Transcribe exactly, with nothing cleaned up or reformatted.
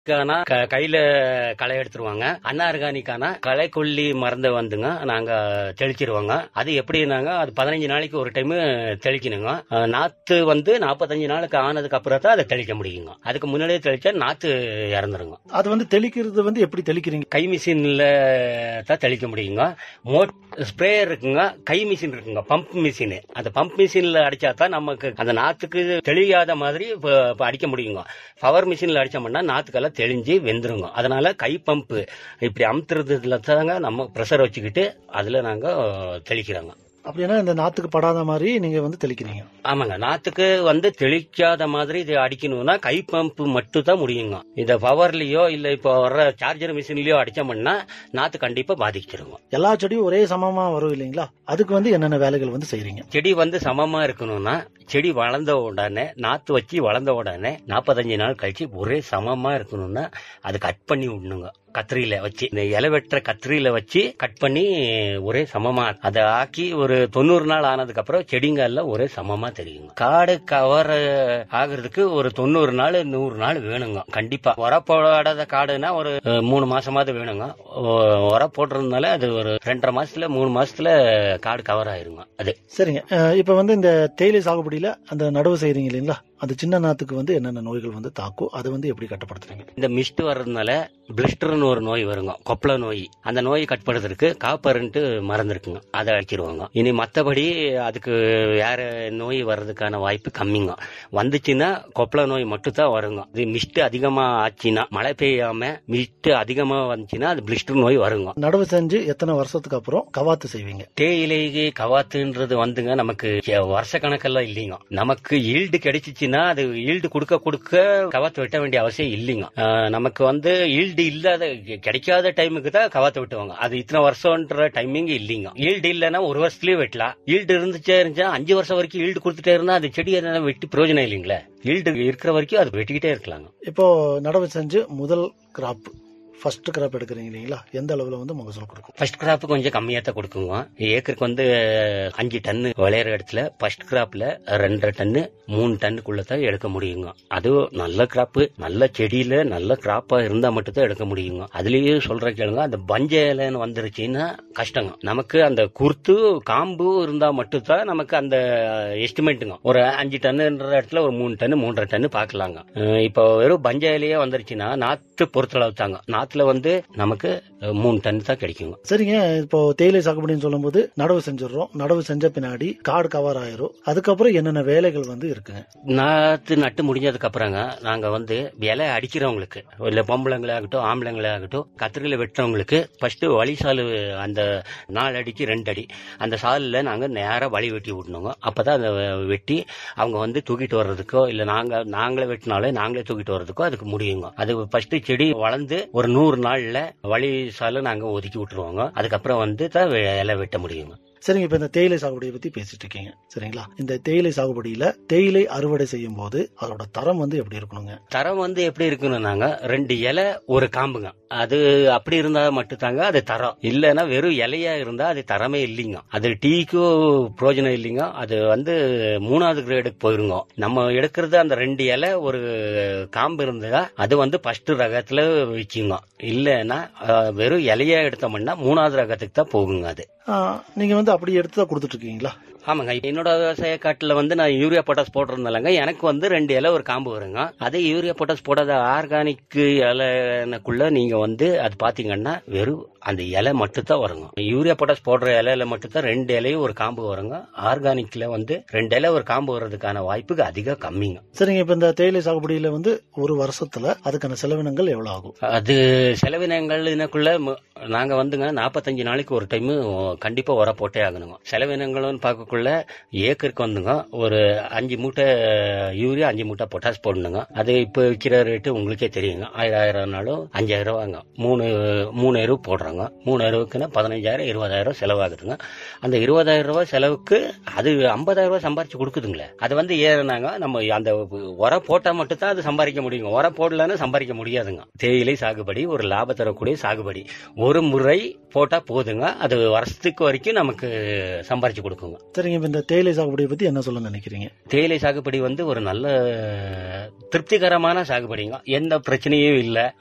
ஆனா கையில களை எடுத்துருவாங்க. அன்ஆர்கானிக்கான களை கொல்லி மருந்து வந்துங்க நாங்க தெளிச்சிருவோங்க. அது எப்படின்னாங்க, அது பதினஞ்சு நாளைக்கு ஒரு டைம் தெளிக்கணுங்க. நாத்து வந்து நாற்பத்தஞ்சு நாளுக்கு ஆனதுக்கு அப்புறம் தான் அதை தெளிக்க முடியுங்க. அதுக்கு முன்னாடியே தெளிச்சா நாத்து இறந்துருங்க. அது வந்து தெளிக்கிறது வந்து எப்படி தெளிக்கிறீங்க? கை மிஷின்ல தான் தெளிக்க முடியுங்க. மோட் ஸ்ப்ரேயர் இருக்குங்க, கை மிஷின் இருக்குங்க, பம்ப் மிஷின். அந்த பம்ப் மிஷின்ல அடிச்சா தான் நமக்கு அந்த நாத்துக்கு தெளியாத மாதிரி அடிக்க முடியுங்க. பவர் மிஷின்ல அடிச்சோம்னா நாத்துக்கெல்லாம் தெளிஞ்சு வெந்துருங்க. அதனால கை பம்பு இப்படி அமுத்துறதுல தாங்க நம்ம பிரஷர் வச்சுக்கிட்டு அதுல நாங்க தெளிக்கிறோங்க. அப்படின்னா இந்த நாத்துக்கு படாத மாதிரி நீங்க வந்து தெளிக்கிறீங்க? ஆமாங்க, நாத்துக்கு வந்து தெளிக்காத மாதிரி இது அடிக்கணும்னா கை பம்பு மட்டும் தான் முடியுங்க. இந்த பவர்லயோ இல்ல இப்போ வர்ற சார்ஜர் மிஷின்லயோ அடிச்சோம்னா நாத்து கண்டிப்பா பாதிச்சிருங்க. எல்லா செடியும் ஒரே சமமா வரும் இல்லைங்களா? அதுக்கு வந்து என்னென்ன வேலைகள் வந்து செய்றீங்க? செடி வந்து சமமா இருக்கணும்னா செடி வளர்ந்த உடனே நாத்து வச்சு வளர்ந்த உடனே நாற்பத்தஞ்சு நாள் கழிச்சு ஒரே சமமா இருக்கணும்னா அது கட் பண்ணி விடணுங்க. கத்திரியில வச்சு இந்த இலை வெட்டுற கத்திரியில வச்சு கட் பண்ணி ஒரே சமமா அதை ஆக்கி ஒரு தொண்ணூறு நாள் ஆனதுக்கு அப்புறம் செடிங்க எல்லாம் ஒரே சமமா தெரியுங்க. காடு கவர் ஆகுறதுக்கு ஒரு தொண்ணூறு நாள் நூறு நாள் வேணுங்க. கண்டிப்பா உர போடாத காடுனா ஒரு மூணு மாசமாவது வேணுங்க. உர போடுறதுனால அது ஒரு ரெண்டரை மாசத்துல மூணு மாசத்துல காடு கவர் ஆயிருங்க. அது சரிங்க. இப்ப வந்து இந்த தேயிலை சாகுபடியில அந்த நடவு செய்றீங்க இல்லைங்களா, அந்த சின்ன நாத்துக்கு வந்து என்னென்ன நோய்கள் வந்து தாக்கும், அதை வந்து எப்படி கட்டுப்படுத்துறீங்க? இந்த மிஸ்ட் வர்றதுனால பிளிஸ்டர்னு ஒரு நோய் வருங்க, கொப்பள நோய். அந்த நோயை கட்டுப்படுத்துறதுக்கு காப்பர்ன்ட்டு மருந்து இருக்குங்க, அதை அடிச்சிருவாங்க. இனி மற்றபடி அதுக்கு வேற நோய் வர்றதுக்கான வாய்ப்பு கம்மிங்க. வந்துச்சுன்னா கொப்பள நோய் மட்டும் தான் வருங்க. இது மிஸ்ட் அதிகமா ஆச்சுன்னா, மழை பெய்யாம மிஸ்ட் அதிகமா வந்துச்சுன்னா அது பிளிஸ்டர் நோய் வருங்க. நடவு செஞ்சு எத்தனை வருஷத்துக்கு அப்புறம் கவாத்து செய்வீங்க? தேயிலைக்கு கவாத்துன்றது வந்துங்க நமக்கு வருஷ கணக்கெல்லாம் இல்லைங்க. நமக்கு ஈல்டு கிடைச்சிச்சுன்னா அது ஈல்டு கொடுக்க கொடுக்க கவாத்து வெட்ட வேண்டிய அவசியம் இல்லைங்க. நமக்கு வந்து ஈல்டு இல்லாத கிடைக்காத டைமுக்கு தான் கவாத்து வெட்டுவாங்க. அது இத்தனை வருஷம்ன்ற டைமிங் இல்லைங்க. ஈல்டு இல்லைன்னா ஒரு வருஷத்துலயே வெட்டலாம். ஈல்டு இருந்துச்சே இருந்துச்சா அஞ்சு வருஷம் வரைக்கும் ஈல்டு கொடுத்துட்டே இருந்தா அது செடி வெட்டி பிரயோஜனம் இல்லைங்களா. ஈல்டு இருக்கிற வரைக்கும் அது வெட்டிக்கிட்டே இருக்கலாங்க. இப்போ நடவு செஞ்சு முதல் கிராப் ஃபர்ஸ்ட் கிராப் எடுக்கிறீங்க இல்லைங்களா, எந்த அளவுல வந்து மகசூல் கொடுக்கும்? ஃபர்ஸ்ட் கிராப் கொஞ்சம் கம்மியா தான் கொடுக்குங்க. ஏக்கருக்கு வந்து அஞ்சு டன்னு விளையிற இடத்துல ஃபர்ஸ்ட் கிராப்ல ரெண்டரை டன்னு மூணு டன்னுக்குள்ள தான் எடுக்க முடியுங்க. அது நல்ல கிராப், நல்ல செடியில நல்ல கிராப்பா இருந்தா மட்டும் தான் எடுக்க முடியுங்க. அதுலயே சொல்ற கேளுங்க, அந்த பஞ்ச இலைன்னு வந்துருச்சுன்னா கஷ்டங்க. நமக்கு அந்த குருத்து காம்பு இருந்தா மட்டும் தான் நமக்கு அந்த எஸ்டிமேட்டுங்க. ஒரு அஞ்சு டன்னுன்ற இடத்துல ஒரு மூணு டன்னு மூன்றரை டன்னு பாக்கலாங்க. இப்போ வெறும் பஞ்ச இலையே வந்துருச்சுன்னா நாத்து பொறுத்தளவு தாங்க. நாத்துல வந்து நமக்கு மூணு டன் தான் கிடைக்குங்க. சரிங்க. இப்போ தேயிலை சாகுபடின்னு சொல்லும் போது நடவு செஞ்சிடறோம். நடவு செஞ்ச பின்னாடி காடு கவர் ஆயிரும். அதுக்கப்புறம் என்னென்ன வேலைகள் வந்து இருக்குங்க? நாத்து நட்டு முடிஞ்சதுக்கு அப்புறங்க நாங்க வந்து இலை அடிக்கிறவங்களுக்கு, இல்ல பொம்பளைங்களே ஆகட்டும் ஆம்பளைங்களே ஆகட்டும், கத்திரியில வெட்டுறவங்களுக்கு ஃபர்ஸ்ட் வழி சாலு அந்த நாலு அடிக்கு ரெண்டு அடி அந்த சாலுல நாங்க நேரா வழி வெட்டி விடணுங்க. அப்பதான் அதை வெட்டி அவங்க வந்து தூக்கிட்டு வர்றதுக்கோ இல்ல நாங்க நாங்களே வெட்டினாலே நாங்களே தூக்கிட்டு வர்றதுக்கோ அதுக்கு முடியுங்க. அது ஃபர்ஸ்ட் செடி வளர்ந்து ஒரு நூறு நாள்ல வழி சாலை நாங்க ஒதுக்கி விட்டுருவோங்க. அதுக்கப்புறம் வந்து தான் இலை வெட்ட முடியுங்க. சரிங்க. இப்ப இந்த தேயிலை சாகுபடியை பத்தி பேசிட்டு இருக்கீங்க சரிங்களா. இந்த தேயிலை சாகுபடியில தேயிலை அறுவடை செய்யும் போது அதோட தரம் வந்து எப்படி இருக்கணுங்க? தரம் வந்து எப்படி இருக்கணும்னாங்க, ரெண்டு இலை ஒரு காம்புங்க. அது அப்படி இருந்தா மட்டும் தாங்க அது தரம். இல்லைன்னா வெறும் இலையா இருந்தா அது தரமே இல்லைங்க. அது டீக்கும் பிரயோஜனம் இல்லைங்க. அது வந்து மூணாவது கிரேடுக்கு போயிருங்க. நம்ம எடுக்கிறது அந்த ரெண்டு இலை ஒரு காம்பு இருந்தா அது வந்து ஃபர்ஸ்ட் ரகத்துல வச்சுங்க. இல்லைன்னா வெறும் இலையா எடுத்தோம்னா மூணாவது ரகத்துக்கு தான் போகுங்க. அது நீங்க வந்து அப்படி எடுத்து கொடுத்துட்டு இருக்கீங்களா? ஆமாங்க. என்னோட விவசாய காட்டுல வந்து நான் யூரியா பொட்டாஸ் போட்டிருந்தாலங்க எனக்கு வந்து ரெண்டு இலை ஒரு காம்பு வருங்க. அதே யூரியா பொட்டாஸ் போடாத ஆர்கானிக் இலைக்குள்ள நீங்க வந்து அது பாத்தீங்கன்னா வெறும் அந்த இலை மட்டும் தான் வருங்க. யூரியா பொட்டாஸ் போடுற இலையில மட்டும் தான் ரெண்டு இலையும் ஒரு காம்பு வருங்க. ஆர்கானிக்ல வந்து ரெண்டு இலை ஒரு காம்பு வர்றதுக்கான வாய்ப்புக்கு அதிக கம்மிங்க. சரிங்க. இப்ப இந்த தேயிலை சாகுபடியில வந்து ஒரு வருஷத்துல அதுக்கான செலவினங்கள் எவ்வளவு ஆகும்? அது செலவினங்கள்க்குள்ள நாங்க வந்துங்க நாற்பத்தஞ்சு நாளைக்கு ஒரு டைம் கண்டிப்பா உர போட்டே ஆகணுங்க. செலவினங்கள்னு பார்க்க ஏக்கருக்கு வந்துங்க ஒரு அஞ்சு மூட்டை யூரியா அஞ்சு மூட்டை பொட்டாஸ் போடணுங்க. அது இப்ப விற்கிற ரேட்டு உங்களுக்கே தெரியுங்க. ஆயிரம் ஆயிரம் நாளும் அஞ்சாயிரம் ரூபாங்க. மூணு மூணு எருவு போடுறாங்க. மூணு எருவுக்குன்னா பதினஞ்சாயிரம் இருபதாயிரம் செலவாகுதுங்க. அந்த இருபதாயிரம் ரூபாய் செலவுக்கு அது ஐம்பதாயிரம் ரூபாய் சம்பாரிச்சு கொடுக்குதுங்களே. அது வந்து ஏறினாங்க நம்ம அந்த உர போட்டா மட்டும் தான் அது சம்பாதிக்க முடியுங்க. உர போடலன்னு சம்பாதிக்க முடியாதுங்க. தேயிலை சாகுபடி ஒரு லாப தரக்கூடிய சாகுபடி. ஒரு முறை போட்டா போதுங்க. அது வருஷத்துக்கு வரைக்கும் நமக்கு சம்பாரிச்சு கொடுக்குங்க. சரிங்க, இப்ப இந்த தேயிலை சாகுபடியை பத்தி என்ன சொல்ல நினைக்கிறீங்க? தேயிலை சாகுபடி வந்து ஒரு நல்ல திருப்திகரமான சாகுபடிங்க. எந்த பிரச்சனையும் இல்ல.